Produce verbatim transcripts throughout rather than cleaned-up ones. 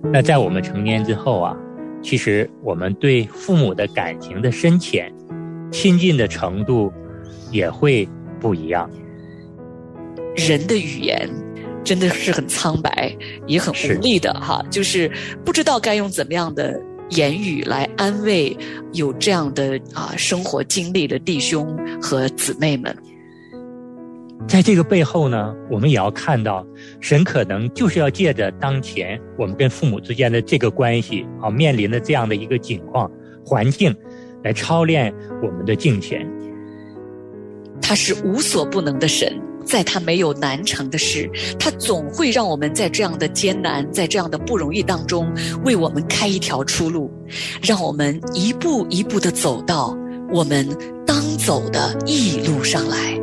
那在我们成年之后啊，其实我们对父母的感情的深浅、亲近的程度也会不一样。 人的语言真的是很苍白，也很无力的哈，就是不知道该用怎么样的言语来安慰有这样的啊生活经历的弟兄和姊妹们。 在这个背后呢，我们也要看到，神可能就是要借着当前我们跟父母之间的这个关系啊，面临的这样的一个境况环境，来操练我们的敬虔。 他是无所不能的神，在他没有难成的事，他总会让我们在这样的艰难，在这样的不容易当中，为我们开一条出路，让我们一步一步地走到我们当走的义路上来。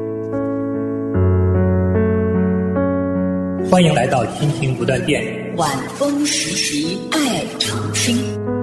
欢迎来到亲情不断电， 晚风时习爱常青。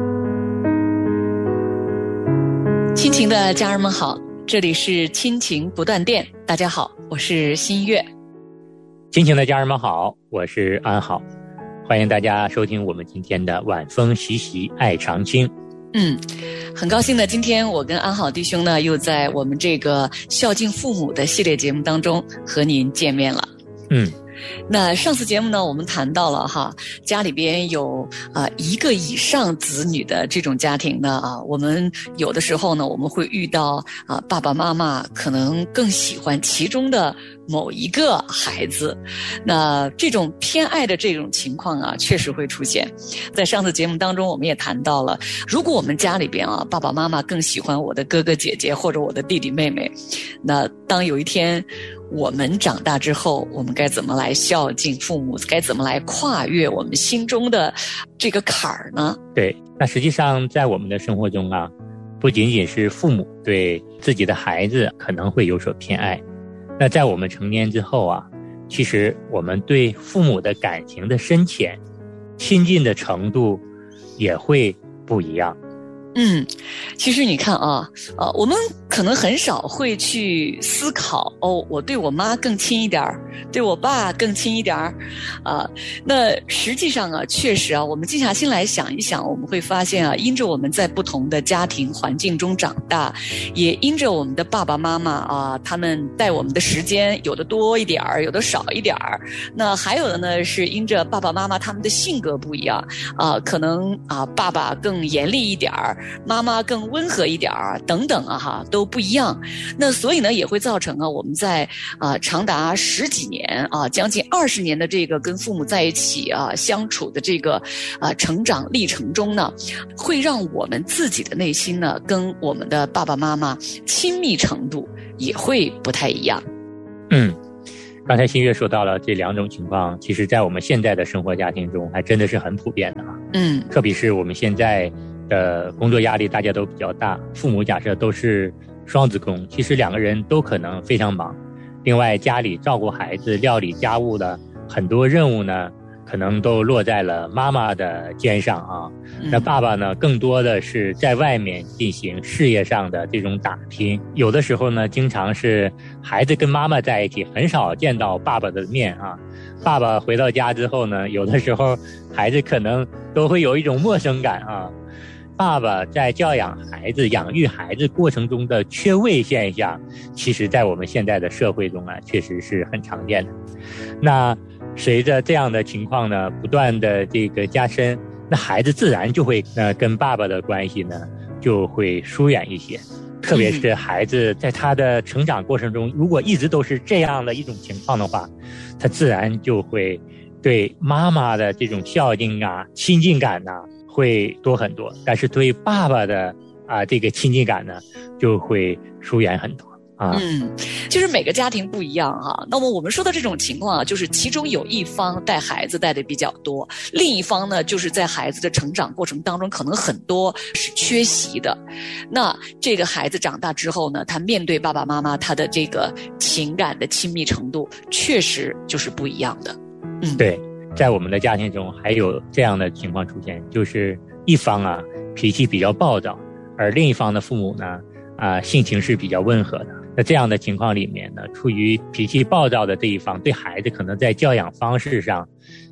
亲情的家人们好，这里是亲情不断电，大家好，我是新月。 亲情的家人们好，我是安好，欢迎大家收听我们今天的晚风习习爱常青。 嗯，很高兴呢，今天我跟安好弟兄呢，又在我们这个孝敬父母的系列节目当中和您见面了。 嗯。 那上次节目呢，我们谈到了哈，家里边有啊、呃、一个以上子女的这种家庭呢啊，我们有的时候呢，我们会遇到啊、呃、爸爸妈妈可能更喜欢其中的某一个孩子，那这种偏爱的这种情况啊，确实会出现。在上次节目当中，我们也谈到了，如果我们家里边啊爸爸妈妈更喜欢我的哥哥姐姐或者我的弟弟妹妹，那当有一天我们长大之后，我们该怎么来孝敬父母，该怎么来跨越我们心中的这个坎儿呢？ 对，那实际上在我们的生活中啊，不仅仅是父母对自己的孩子可能会有所偏爱，那在我们成年之后啊，其实我们对父母的感情的深浅、亲近的程度也会不一样。 嗯，其实你看啊，呃，我们可能很少会去思考哦，我对我妈更亲一点儿，对我爸更亲一点儿，啊、呃，那实际上啊，确实啊，我们静下心来想一想，我们会发现啊，因着我们在不同的家庭环境中长大，也因着我们的爸爸妈妈啊，他们带我们的时间有的多一点儿，有的少一点儿，那还有的呢是因着爸爸妈妈他们的性格不一样啊、呃，可能啊爸爸更严厉一点儿。妈妈更温和一点儿，等等啊哈，都不一样。那所以呢，也会造成啊，我们在啊、呃、长达十几年啊，将近二十年的这个跟父母在一起啊相处的这个啊、呃、成长历程中呢，会让我们自己的内心呢，跟我们的爸爸妈妈亲密程度也会不太一样。 嗯。刚才新月说到了这两种情况，其实在我们现在的生活家庭中还真的是很普遍的啊。 嗯， 特别是我们现在的工作压力大家都比较大，父母假设都是双职工，其实两个人都可能非常忙。另外家里照顾孩子、料理家务的很多任务呢，可能都落在了妈妈的肩上啊。那爸爸呢，更多的是在外面进行事业上的这种打拼。有的时候呢，经常是孩子跟妈妈在一起，很少见到爸爸的面啊。爸爸回到家之后呢，有的时候孩子可能都会有一种陌生感啊。爸爸在教养孩子、养育孩子过程中的缺位现象，其实在我们现在的社会中啊，确实是很常见的。那随着这样的情况呢，不断的这个加深，那孩子自然就会呃跟爸爸的关系呢就会疏远一些。特别是孩子在他的成长过程中，如果一直都是这样的一种情况的话，他自然就会对妈妈的这种孝敬啊、亲近感呐、啊、会多很多，但是对爸爸的啊这个亲近感呢就会疏远很多。啊、 嗯，就是每个家庭不一样哈、啊。那么我们说的这种情况啊，就是其中有一方带孩子带的比较多，另一方呢，就是在孩子的成长过程当中，可能很多是缺席的。那这个孩子长大之后呢，他面对爸爸妈妈，他的这个情感的亲密程度，确实就是不一样的。嗯， 对，在我们的家庭中还有这样的情况出现，就是一方啊脾气比较暴躁，而另一方的父母呢啊、呃、性情是比较温和的。那这样的情况里面呢，处于脾气暴躁的这一方对孩子可能在教养方式上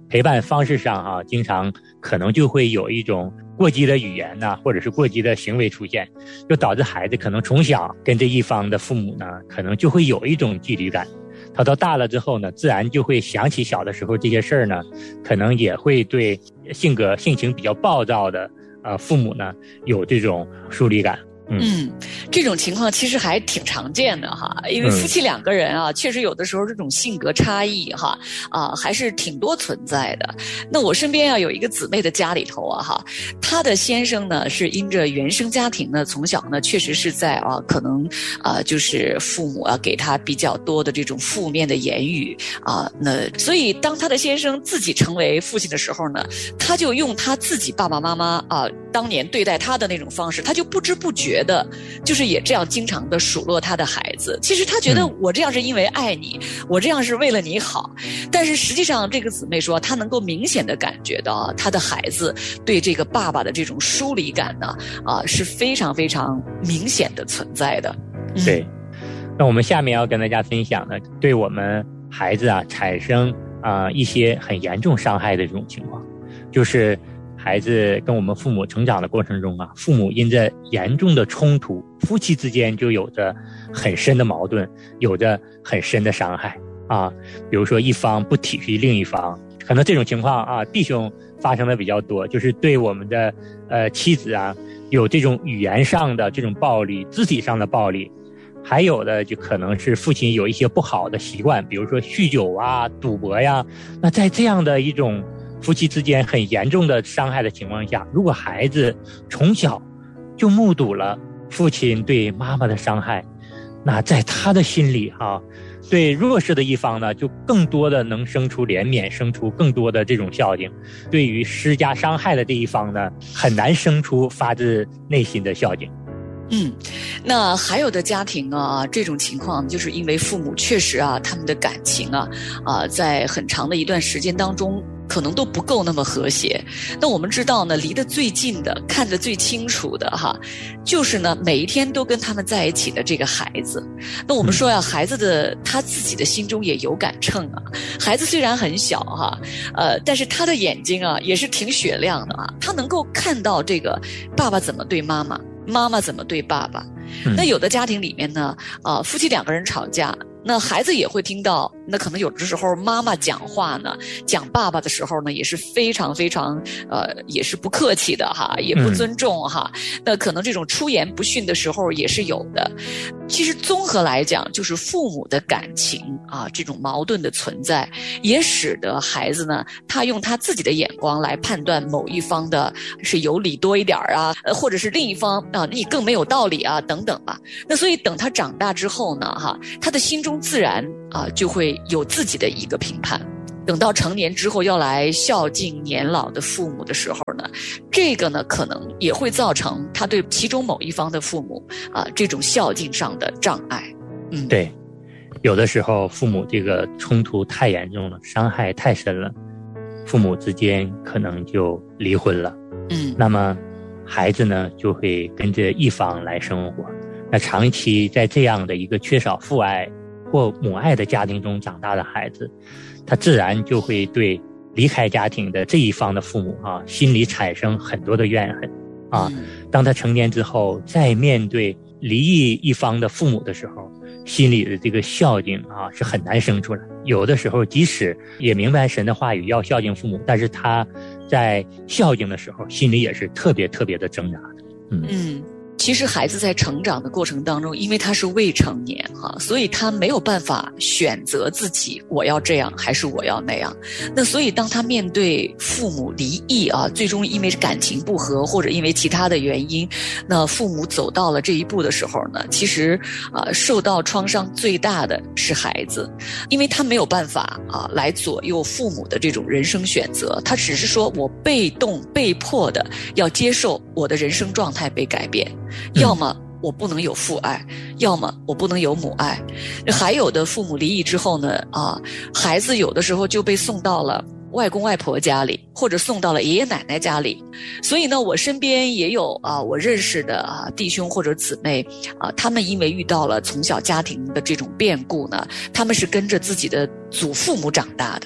陪伴方式上啊，经常可能就会有一种过激的语言呐、啊，或者是过激的行为出现，就导致孩子可能从小跟这一方的父母呢，可能就会有一种距离感。他到大了之后呢，自然就会想起小的时候这些事儿呢，可能也会对性格性情比较暴躁的呃父母呢有这种疏离感。 嗯, 嗯，这种情况其实还挺常见的哈，因为夫妻两个人啊，嗯、确实有的时候这种性格差异哈啊还是挺多存在的。那我身边啊有一个姊妹的家里头啊哈，她的先生呢是因着原生家庭呢，从小呢确实是在啊可能啊就是父母啊给他比较多的这种负面的言语啊，那所以当他的先生自己成为父亲的时候呢，他就用他自己爸爸妈妈啊当年对待他的那种方式，他就不知不觉的就是也这样经常的数落他的孩子。其实他觉得我这样是因为爱你、嗯、我这样是为了你好，但是实际上这个姊妹说她能够明显的感觉到她的孩子对这个爸爸的这种疏离感呢啊是非常非常明显的存在的、 嗯、对。那我们下面要跟大家分享的对我们孩子啊产生啊、呃、一些很严重伤害的这种情况，就是孩子跟我们父母成长的过程中啊，父母因着严重的冲突，夫妻之间就有着很深的矛盾，有着很深的伤害啊。比如说一方不体恤另一方，可能这种情况啊，弟兄发生的比较多，就是对我们的呃妻子啊有这种语言上的这种暴力，肢体上的暴力。还有的就可能是父亲有一些不好的习惯，比如说酗酒啊、赌博呀。那在这样的一种夫妻之间很严重的伤害的情况下，如果孩子从小就目睹了父亲对妈妈的伤害，那在他的心里哈、啊，对弱势的一方呢，就更多的能生出怜悯，生出更多的这种孝敬；对于施加伤害的这一方呢，很难生出发自内心的孝敬。 嗯，那还有的家庭啊，这种情况就是因为父母确实啊，他们的感情啊，啊，在很长的一段时间当中，可能都不够那么和谐。那我们知道呢，离得最近的、看得最清楚的哈，就是呢，每一天都跟他们在一起的这个孩子。那我们说呀，孩子的他自己的心中也有杆秤啊。孩子虽然很小哈，呃，但是他的眼睛啊也是挺雪亮的啊，他能够看到这个爸爸怎么对妈妈。妈妈怎么对爸爸？那有的家庭里面呢，呃，夫妻两个人吵架，那孩子也会听到，那可能有的时候妈妈讲话呢，讲爸爸的时候呢，也是非常非常呃，也是不客气的哈，也不尊重哈。嗯、那可能这种出言不逊的时候也是有的。其实综合来讲，就是父母的感情啊，这种矛盾的存在，也使得孩子呢，他用他自己的眼光来判断某一方的是有理多一点啊，呃，或者是另一方啊，你更没有道理啊，等等吧。那所以等他长大之后呢，哈，他的心中自然啊就会有自己的一个评判。等到成年之后要来孝敬年老的父母的时候呢，这个呢可能也会造成他对其中某一方的父母啊这种孝敬上的障碍。 嗯，对，有的时候父母这个冲突太严重了，伤害太深了，父母之间可能就离婚了。嗯，那么孩子呢就会跟着一方来生活。那长期在这样的一个缺少父爱或母爱的家庭中长大的孩子，他自然就会对离开家庭的这一方的父母啊，心里产生很多的怨恨啊。当他成年之后，再面对离异一方的父母的时候，心里的这个孝敬啊是很难生出来。有的时候，即使也明白神的话语要孝敬父母，但是他在孝敬的时候，心里也是特别特别的挣扎的。嗯。 嗯，其实孩子在成长的过程当中，因为他是未成年哈，所以他没有办法选择自己我要这样还是我要那样。那所以当他面对父母离异啊，最终因为感情不和或者因为其他的原因，那父母走到了这一步的时候呢，其实啊受到创伤最大的是孩子，因为他没有办法啊来左右父母的这种人生选择，他只是说我被动被迫的要接受我的人生状态被改变。要么我不能有父爱，要么我不能有母爱。还有的父母离异之后呢，啊，孩子有的时候就被送到了外公外婆家里，或者送到了爷爷奶奶家里。所以呢，我身边也有啊，我认识的啊弟兄或者姊妹啊，他们因为遇到了从小家庭的这种变故呢，他们是跟着自己的祖父母长大的。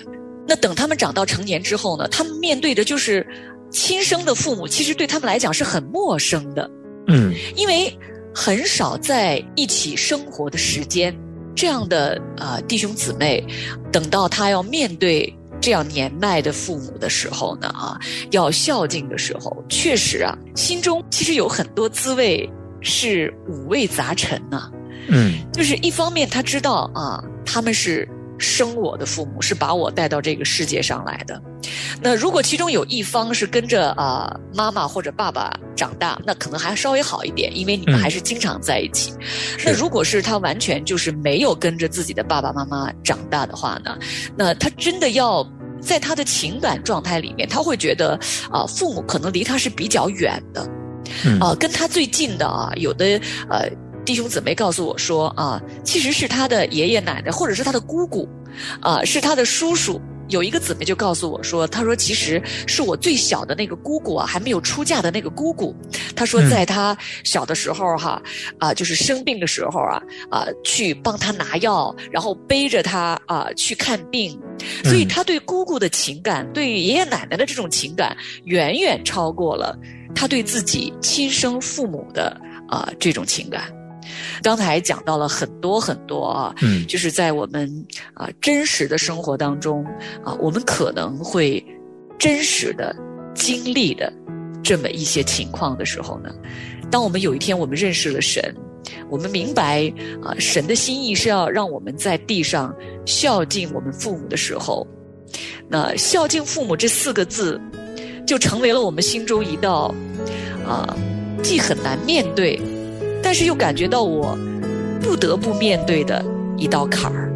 那等他们长到成年之后呢，他们面对的就是亲生的父母，其实对他们来讲是很陌生的。 嗯， 因为很少在一起生活的时间，这样的呃弟兄姊妹，等到他要面对这样年迈的父母的时候呢，啊，要孝敬的时候，确实啊，心中其实有很多滋味是五味杂陈呐。 嗯，就是一方面他知道啊，他们是生我的父母，是把我带到这个世界上来的。那如果其中有一方是跟着啊、呃、妈妈或者爸爸长大，那可能还稍微好一点，因为你们还是经常在一起。嗯、那如果是他完全就是没有跟着自己的爸爸妈妈长大的话呢，那他真的要在他的情感状态里面，他会觉得啊、呃，父母可能离他是比较远的。啊、呃，跟他最近的啊，有的呃。弟兄姊妹告诉我说啊，其实是他的爷爷奶奶，或者是他的姑姑，啊，是他的叔叔。有一个姊妹就告诉我说，她说其实是我最小的那个姑姑啊，还没有出嫁的那个姑姑。她说在她小的时候哈，啊，就是生病的时候啊，啊，去帮她拿药，然后背着她啊去看病。所以她对姑姑的情感，对爷爷奶奶的这种情感，远远超过了她对自己亲生父母的啊这种情感。刚才讲到了很多很多啊，嗯，就是在我们啊真实的生活当中啊，我们可能会真实的经历的这么一些情况的时候呢，当我们有一天我们认识了神，我们明白啊神的心意是要让我们在地上孝敬我们父母的时候，那孝敬父母这四个字就成为了我们心中一道啊既很难面对，但是又感觉到我不得不面对的一道坎儿。